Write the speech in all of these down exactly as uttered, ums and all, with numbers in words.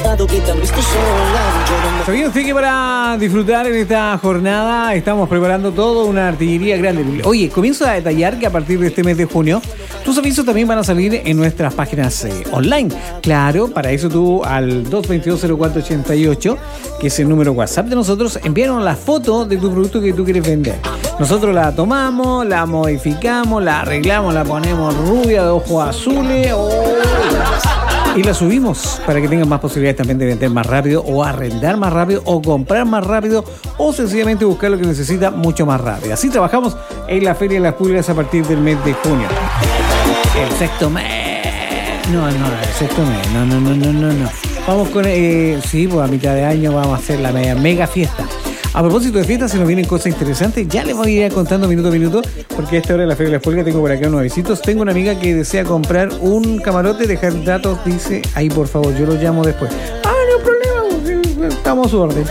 notado que te han visto sola. ¿Sabía usted que para disfrutar en esta jornada estamos preparando toda una artillería grande? Oye, comienzo a detallar que a partir de este mes de junio tus avisos también van a salir en nuestras páginas eh, online. Claro, para eso tú al dos dos dos, cero cuatro ocho ocho, que es el número WhatsApp de nosotros, envíanos la foto de tu producto que tú quieres vender. Nosotros la tomamos, la modificamos, la arreglamos, la ponemos rubia, de ojos azules, oh, y la subimos para que tengan más posibilidades también de vender más rápido o arrendar más rápido o comprar más rápido o sencillamente buscar lo que necesita mucho más rápido. Así trabajamos en la Feria de las Pulgas a partir del mes de junio. El sexto mes. No, no, el sexto mes. No, no, no, no, no, no. Vamos con, eh, sí, pues a mitad de año vamos a hacer la mega, mega fiesta. A propósito de fiestas, se nos vienen cosas interesantes. Ya les voy a ir contando minuto a minuto, porque a esta hora de la Feria de las Pulgas tengo por acá unos visitos. Tengo una amiga que desea comprar un camarote, dejar datos, dice, ahí por favor, yo lo llamo después. Ah, no hay problema, estamos a su orden.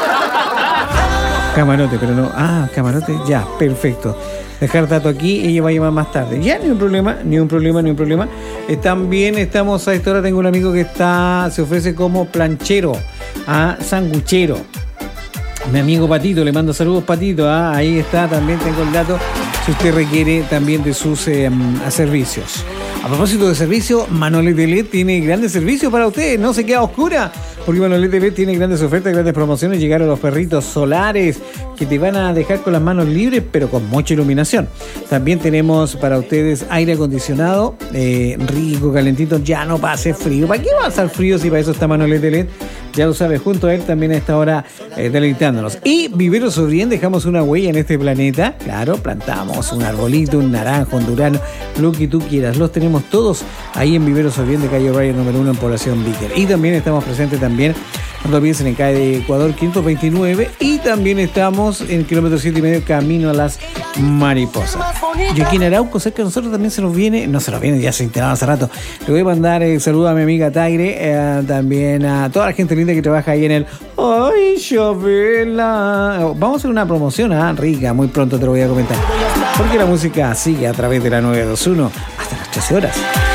Camarote, pero no, ah, camarote, ya, perfecto. Dejar datos aquí, ella va a llamar más tarde. Ya, ni un problema, ni un problema, ni un problema. Eh, también estamos a esta hora, tengo un amigo que está, se ofrece como planchero, a sanguchero. Mi amigo Patito, le mando saludos, Patito, ¿ah? Ahí está, también tengo el dato si usted requiere también de sus eh, servicios. A propósito de servicio, Manolete L E D tiene grandes servicios para usted, no se queda oscura, porque Manolete L E D tiene grandes ofertas, grandes promociones. Llegaron los perritos solares que te van a dejar con las manos libres, pero con mucha iluminación. También tenemos para ustedes aire acondicionado, eh, rico, calentito, ya no pase frío. ¿Para qué va a estar frío si para eso está Manolete L E D? Ya lo sabes, junto a él también a esta hora eh, deleitándonos. Y Viveros Orien, dejamos una huella en este planeta. Claro, plantamos un arbolito, un naranjo, un durano, lo que tú quieras. Los tenemos todos ahí en Viveros Orien de calle Raya número uno en Población Víquer. Y también estamos presentes también, cuando piensen en calle Ecuador quinientos veintinueve. Y también estamos en kilómetro siete y medio camino a las Mariposas. Y aquí en Arauco, cerca de nosotros también se nos viene, no se nos viene, ya se integraba hace rato. Le voy a mandar el eh, saludo a mi amiga Taire, eh, también a toda la gente linda que trabaja ahí en el Ay, Chabela. Vamos a hacer una promoción, ¿ah? Rica, muy pronto te lo voy a comentar. Porque la música sigue a través de la nueve dos uno hasta las trece horas.